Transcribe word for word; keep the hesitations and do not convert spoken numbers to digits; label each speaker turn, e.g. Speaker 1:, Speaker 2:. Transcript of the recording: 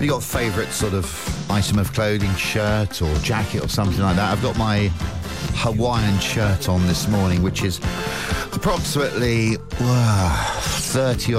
Speaker 1: you got a favourite sort of item of clothing, shirt or jacket or something like that? I've got my Hawaiian shirt on this morning, which is approximately uh, thirty